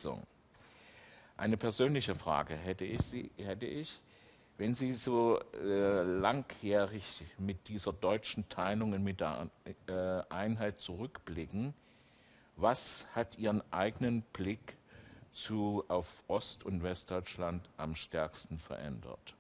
Lesung. Eine persönliche Frage hätte ich, wenn Sie so langjährig mit dieser deutschen Teilung und mit der Einheit zurückblicken, was hat Ihren eigenen Blick auf Ost- und Westdeutschland am stärksten verändert?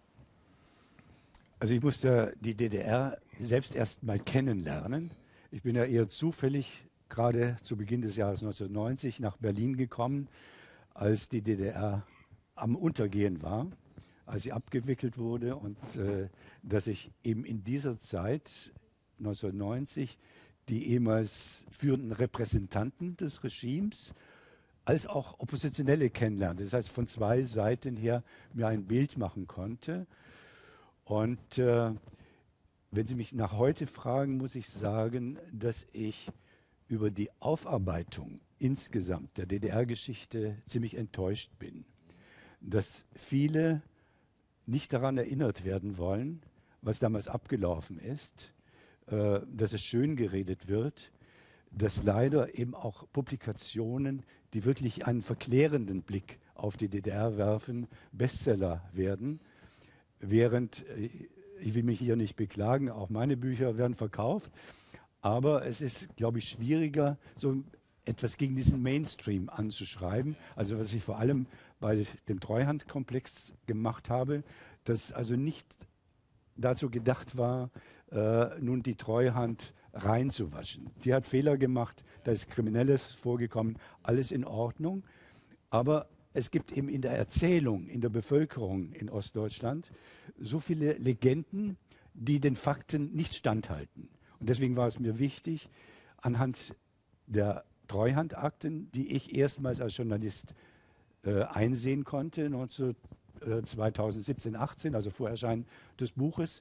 Also ich musste die DDR selbst erst mal kennenlernen. Ich bin ja eher zufällig gerade zu Beginn des Jahres 1990 nach Berlin gekommen, als die DDR am Untergehen war, als sie abgewickelt wurde und dass ich eben in dieser Zeit 1990 die ehemals führenden Repräsentanten des Regimes als auch Oppositionelle kennenlernte. Das heißt, von zwei Seiten her mir ein Bild machen konnte. Und wenn Sie mich nach heute fragen, muss ich sagen, dass ich über die Aufarbeitung insgesamt der DDR-Geschichte ziemlich enttäuscht bin. Dass viele nicht daran erinnert werden wollen, was damals abgelaufen ist, dass es schön geredet wird, dass leider eben auch Publikationen, die wirklich einen verklärenden Blick auf die DDR werfen, Bestseller werden, während, ich will mich hier nicht beklagen, auch meine Bücher werden verkauft, aber es ist, glaube ich, schwieriger, so etwas gegen diesen Mainstream anzuschreiben. Also was ich vor allem bei dem Treuhandkomplex gemacht habe, dass also nicht dazu gedacht war, nun die Treuhand reinzuwaschen. Die hat Fehler gemacht, da ist Kriminelles vorgekommen, alles in Ordnung. Aber es gibt eben in der Erzählung, in der Bevölkerung in Ostdeutschland so viele Legenden, die den Fakten nicht standhalten. Und deswegen war es mir wichtig, anhand der Treuhandakten, die ich erstmals als Journalist einsehen konnte, 2017, 18, also vor Erscheinen des Buches,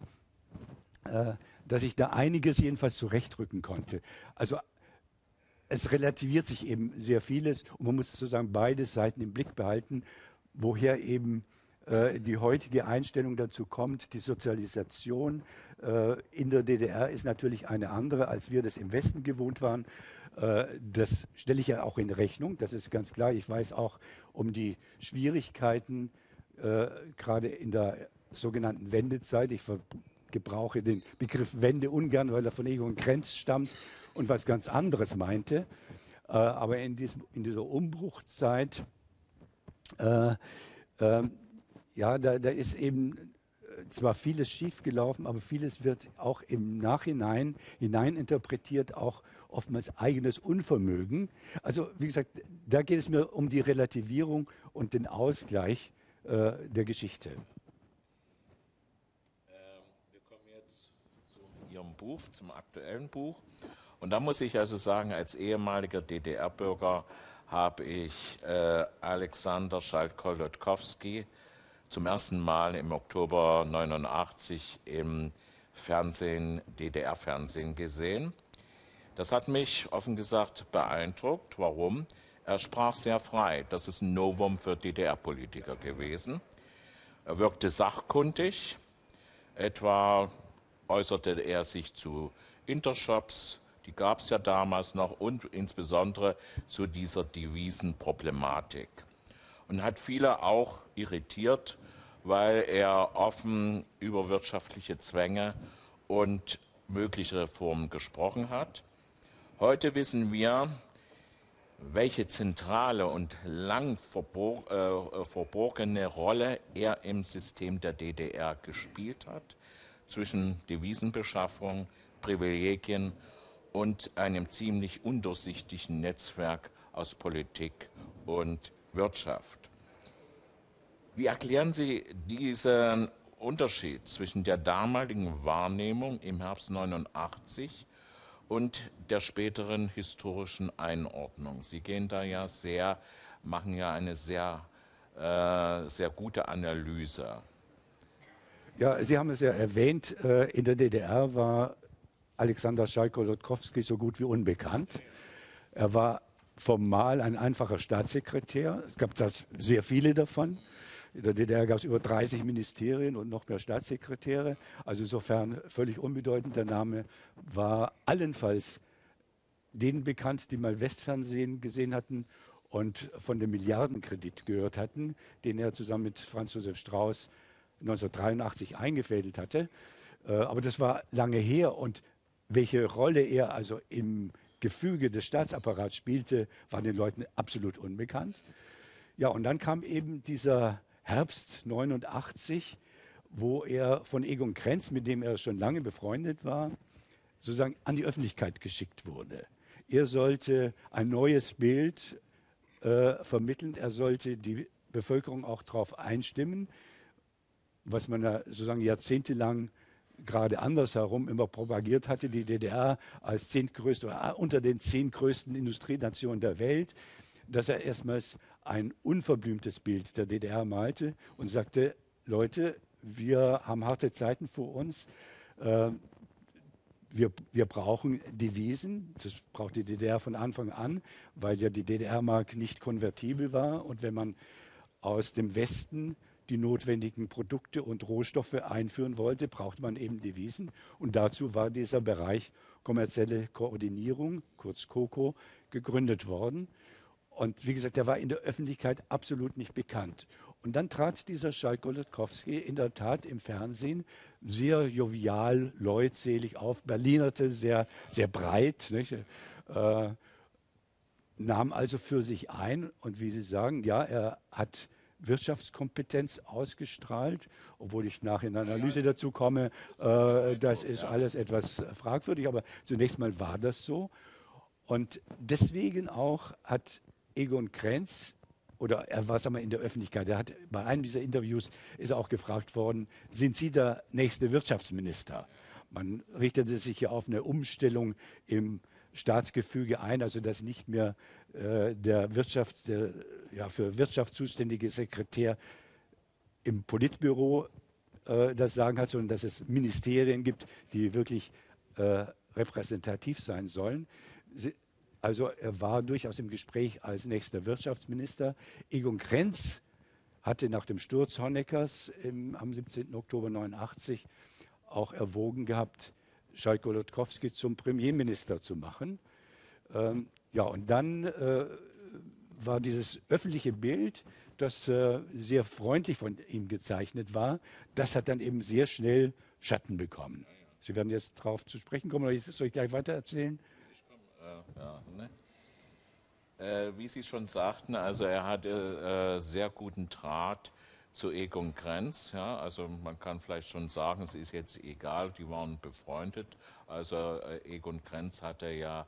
dass ich da einiges jedenfalls zurechtrücken konnte. Also es relativiert sich eben sehr vieles und man muss sozusagen beide Seiten im Blick behalten, woher eben die heutige Einstellung dazu kommt. Die Sozialisation in der DDR ist natürlich eine andere, als wir das im Westen gewohnt waren. Das stelle ich ja auch in Rechnung, das ist ganz klar. Ich weiß auch um die Schwierigkeiten, gerade in der sogenannten Wendezeit. Ich gebrauche den Begriff Wende ungern, weil er von Egon Krenz stammt und was ganz anderes meinte. Aber in dieser Umbruchzeit, ja, da ist eben zwar vieles schiefgelaufen, aber vieles wird auch im Nachhinein hineininterpretiert, auch oftmals eigenes Unvermögen. Also wie gesagt, da geht es mir um die Relativierung und den Ausgleich der Geschichte. Wir kommen jetzt zu Ihrem Buch, zum aktuellen Buch. Und da muss ich also sagen, als ehemaliger DDR-Bürger habe ich Alexander Schalt-Kolotkowski zum ersten Mal im Oktober 89 im Fernsehen, DDR-Fernsehen gesehen. Das hat mich offen gesagt beeindruckt. Warum? Er sprach sehr frei. Das ist ein Novum für DDR-Politiker gewesen. Er wirkte sachkundig. Etwa äußerte er sich zu Intershops, die gab es ja damals noch, und insbesondere zu dieser Devisenproblematik. Und hat viele auch irritiert, weil er offen über wirtschaftliche Zwänge und mögliche Reformen gesprochen hat. Heute wissen wir, welche zentrale und lang verborgene Rolle er im System der DDR gespielt hat, zwischen Devisenbeschaffung, Privilegien und einem ziemlich undurchsichtigen Netzwerk aus Politik und Wirtschaft. Wie erklären Sie diesen Unterschied zwischen der damaligen Wahrnehmung im Herbst 89 und der späteren historischen Einordnung? Sie gehen da ja machen ja eine sehr gute Analyse. Ja, Sie haben es ja erwähnt, in der DDR war Alexander Schalt-Kolotkowski so gut wie unbekannt. Er war formal ein einfacher Staatssekretär. Es gab sehr viele davon. In der DDR gab es über 30 Ministerien und noch mehr Staatssekretäre. Also insofern völlig unbedeutend. Der Name war allenfalls denen bekannt, die mal Westfernsehen gesehen hatten und von dem Milliardenkredit gehört hatten, den er zusammen mit Franz Josef Strauß 1983 eingefädelt hatte. Aber das war lange her und welche Rolle er also im Gefüge des Staatsapparats spielte, war den Leuten absolut unbekannt. Ja, und dann kam eben dieser Herbst 89, wo er von Egon Krenz, mit dem er schon lange befreundet war, sozusagen an die Öffentlichkeit geschickt wurde. Er sollte ein neues Bild vermitteln, er sollte die Bevölkerung auch darauf einstimmen, was man ja sozusagen jahrzehntelang gerade andersherum immer propagiert hatte, die DDR als zehntgrößte oder unter den 10 größten Industrienationen der Welt, dass er erstmals ein unverblümtes Bild der DDR malte und sagte, Leute, wir haben harte Zeiten vor uns, wir brauchen Devisen, das braucht die DDR von Anfang an, weil ja die DDR-Mark nicht konvertibel war und wenn man aus dem Westen die notwendigen Produkte und Rohstoffe einführen wollte, braucht man eben Devisen. Und dazu war dieser Bereich kommerzielle Koordinierung, kurz KOKO, gegründet worden. Und wie gesagt, der war in der Öffentlichkeit absolut nicht bekannt. Und dann trat dieser Schalk-Golodkowski in der Tat im Fernsehen sehr jovial, leutselig auf, berlinerte sehr, sehr breit, nicht? Nahm also für sich ein. Und wie Sie sagen, ja, er hat Wirtschaftskompetenz ausgestrahlt, obwohl ich nachher in der Analyse dazu komme, das ist alles etwas fragwürdig, aber zunächst mal war das so. Und deswegen auch hat Egon Krenz, oder er war in der Öffentlichkeit, er hat bei einem dieser Interviews ist er auch gefragt worden, sind Sie der nächste Wirtschaftsminister? Man richtete sich ja auf eine Umstellung im Staatsgefüge ein, also dass nicht mehr der für Wirtschaft zuständige Sekretär im Politbüro das Sagen hat, sondern dass es Ministerien gibt, die wirklich repräsentativ sein sollen. Also er war durchaus im Gespräch als nächster Wirtschaftsminister. Egon Krenz hatte nach dem Sturz Honeckers am 17. Oktober 1989 auch erwogen gehabt, Schalk-Golodkowski zum Premierminister zu machen. Ja, und dann war dieses öffentliche Bild, das sehr freundlich von ihm gezeichnet war, das hat dann eben sehr schnell Schatten bekommen. Sie werden jetzt darauf zu sprechen kommen, oder soll ich gleich weiter erzählen? Wie Sie schon sagten, also er hatte sehr guten Draht zu Egon Krenz. Ja, also man kann vielleicht schon sagen, es ist jetzt egal, die waren befreundet. Also Egon Krenz hatte ja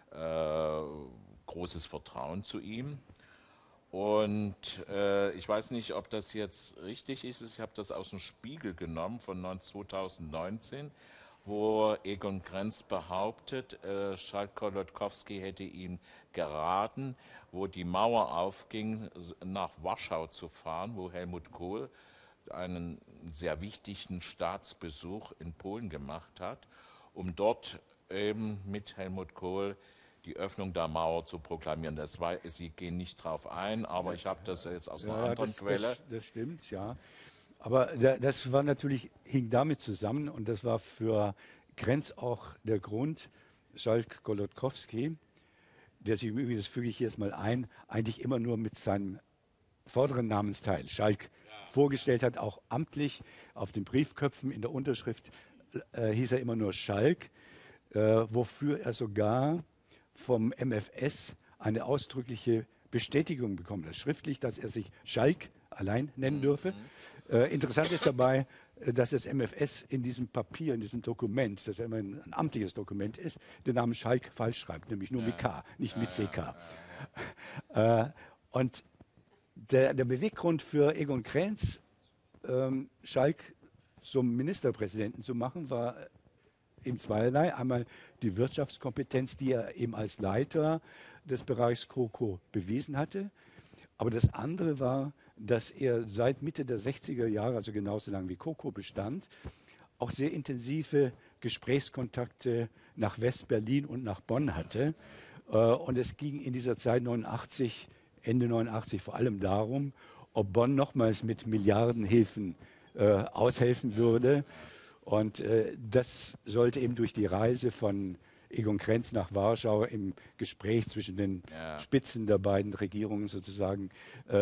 großes Vertrauen zu ihm. Und ich weiß nicht, ob das jetzt richtig ist. Ich habe das aus dem Spiegel genommen von 2019, wo Egon Krenz behauptet, Schalk-Golodkowski hätte ihm geraten, wo die Mauer aufging, nach Warschau zu fahren, wo Helmut Kohl einen sehr wichtigen Staatsbesuch in Polen gemacht hat, um dort eben mit Helmut Kohl die Öffnung der Mauer zu proklamieren. Sie gehen nicht drauf ein, aber ich habe das jetzt aus einer anderen Quelle. Das stimmt, ja. Aber das war natürlich, hing damit zusammen und das war für Krenz auch der Grund, Schalk-Golodkowski, der sich im Übrigen, das füge ich jetzt mal ein, eigentlich immer nur mit seinem vorderen Namensteil Schalk vorgestellt hat, auch amtlich auf den Briefköpfen in der Unterschrift hieß er immer nur Schalk, wofür er sogar vom MfS eine ausdrückliche Bestätigung bekommen hat, schriftlich, dass er sich Schalk allein nennen dürfe. Interessant ist dabei, dass das MfS in diesem Papier, in diesem Dokument, das ja immer ein amtliches Dokument ist, den Namen Schalk falsch schreibt, nämlich nur mit K, nicht mit CK. Und der Beweggrund für Egon Krenz, Schalk zum Ministerpräsidenten zu machen, war im zweierlei. Einmal die Wirtschaftskompetenz, die er eben als Leiter des Bereichs KOKO bewiesen hatte. Aber das andere war, dass er seit Mitte der 60er Jahre, also genauso lange wie KOKO bestand, auch sehr intensive Gesprächskontakte nach West-Berlin und nach Bonn hatte. Und es ging in dieser Zeit Ende 89 vor allem darum, ob Bonn nochmals mit Milliardenhilfen aushelfen würde. Und das sollte eben durch die Reise von Egon Krenz nach Warschau im Gespräch zwischen den Spitzen der beiden Regierungen sozusagen